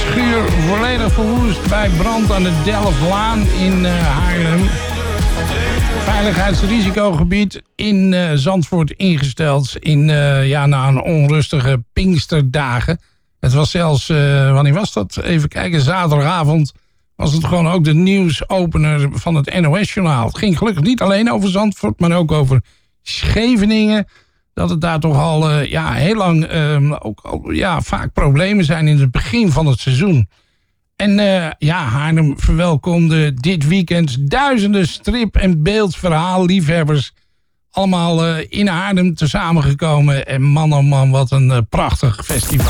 schuur volledig verwoest bij brand aan de Delftlaan in Haarlem. Veiligheidsrisicogebied in Zandvoort ingesteld na een onrustige Pinksterdagen. Het was zelfs, wanneer was dat? Even kijken, zaterdagavond was het gewoon ook de nieuwsopener van het NOS-journaal. Het ging gelukkig niet alleen over Zandvoort, maar ook over Scheveningen. Dat het daar toch al heel lang vaak problemen zijn in het begin van het seizoen. En Haarlem verwelkomde dit weekend duizenden strip- en beeldverhaalliefhebbers. Allemaal in Haarlem tezamen gekomen. En man oh man, wat een prachtig festival.